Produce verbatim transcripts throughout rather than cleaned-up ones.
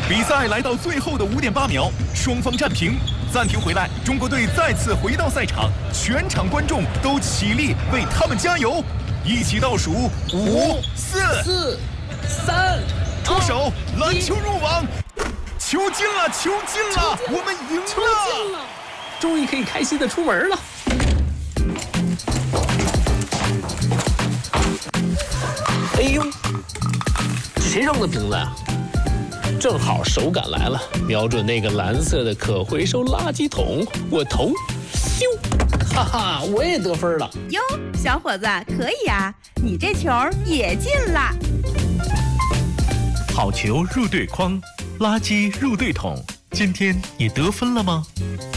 比赛来到最后的五点八秒，双方战平。暂停回来，中国队再次回到赛场，全场观众都起立为他们加油。一起倒数五、四、 四、三， 出手，篮球入网，球进了，球进了，我们赢了， 球进了，终于可以开心的出门了。哎呦，这谁扔的瓶子呀？正好手感来了，瞄准那个蓝色的可回收垃圾桶，我投，咻，哈哈，我也得分了。 哟，小伙子，可以啊，你这球也进了。 好球入对筐，垃圾入对桶，今天你得分了吗？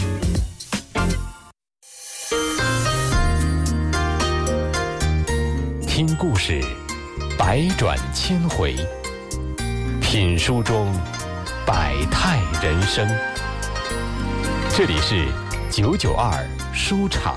听故事，百转千回。品书中百态人生，这里是九九二书场。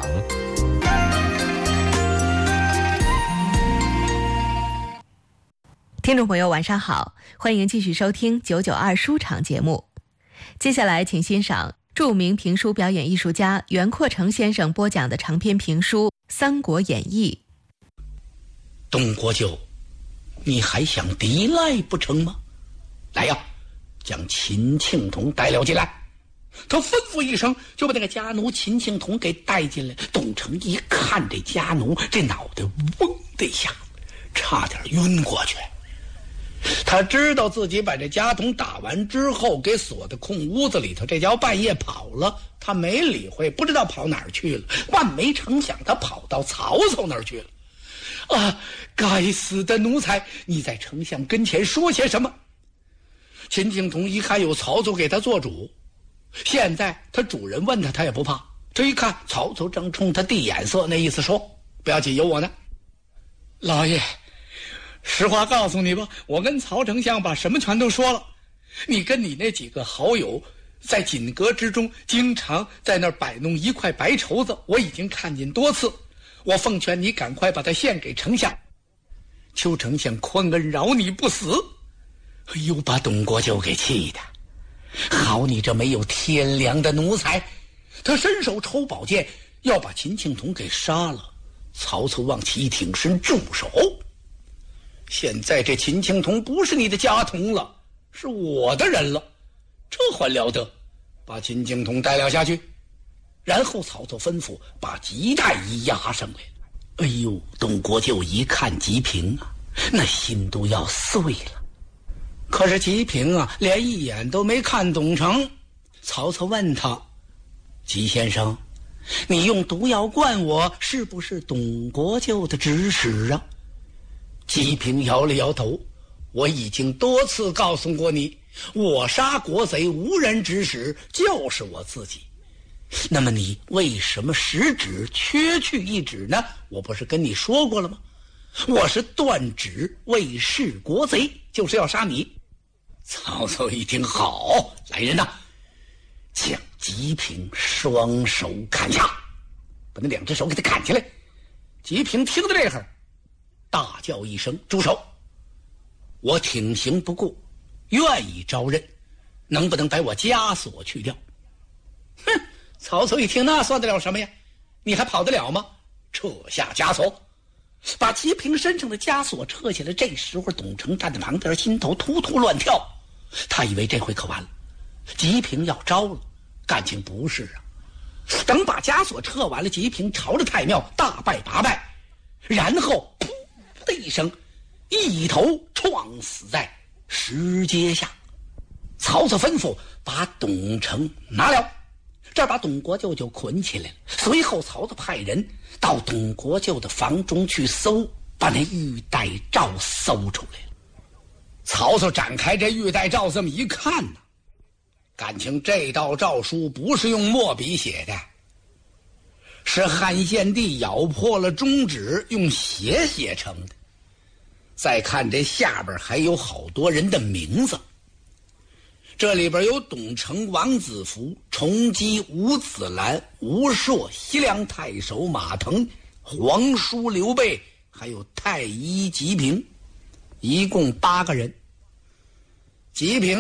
听众朋友晚上好，欢迎继续收听九九二书场节目。接下来请欣赏著名评书表演艺术家袁阔成先生播讲的长篇评书《三国演义》。 董国舅，你还想抵赖不成吗？来呀，将秦庆童带了进来。他吩咐一声，就把那个家奴秦庆童给带进来。董承一看这家奴，这脑袋嗡的一下，差点晕过去。他知道自己把这家童打完之后给锁在空屋子里头，这叫半夜跑了，他没理会，不知道跑哪儿去了。万没成想他跑到曹操那儿去了。啊，该死的奴才，你在丞相跟前说些什么？秦庆童一看有曹操给他做主，现在他主人问他，他也不怕。这一看曹操正冲他递眼色，那意思说不要紧，有我呢。老爷，实话告诉你吧，我跟曹丞相把什么全都说了。你跟你那几个好友在锦阁之中经常在那儿摆弄一块白绸子，我已经看见多次。我奉劝你赶快把它献给丞相，求丞相宽恩饶你不死。哎呦，把董国舅给气的，好你这没有天良的奴才！他伸手抽宝剑要把秦庆童给杀了。曹操往起一挺身，住手！现在这秦庆童不是你的家童了，是我的人了，这还了得！把秦庆童带了下去。然后曹操吩咐把吉太医押上来。哎呦，董国舅一看吉平啊，那心都要碎了。可是吉平啊，连一眼都没看董承。曹操问他：吉先生，你用毒药灌我，是不是董国舅的指使啊？吉平摇了摇头，我已经多次告诉过你，我杀国贼无人指使，就是我自己。那么你为什么十指缺去一指呢？我不是跟你说过了吗？我是断指为弑国贼，就是要杀你。曹操一听，好，来人呐，将吉平双手砍下，把那两只手给他砍下来。吉平听到这会儿，大叫一声：住手！我挺刑不顾，愿意招认，能不能把我枷锁去掉？哼！曹操一听，那算得了什么呀？你还跑得了吗？撤下枷锁，把吉平身上的枷锁撤下来。这时候董承站在旁边，心头突突乱跳，他以为这回可完了，吉平要招了。感情不是啊，等把枷锁撤完了，吉平朝着太庙大拜八拜，然后噗的一声，一头撞死在石阶下。曹操吩咐把董承拿了，这儿把董国舅就捆起来了。随后曹操派人到董国舅的房中去搜，把那玉带诏搜出来了。曹操展开这玉带诏这么一看呢，感情这道诏书不是用墨笔写的，是汉献帝咬破了中指用血写成的。再看这下边还有好多人的名字，这里边有董承、王子服、崇基、吴子兰、吴硕、西凉太守马腾、皇叔刘备，还有太医吉平，一共八个人。吉平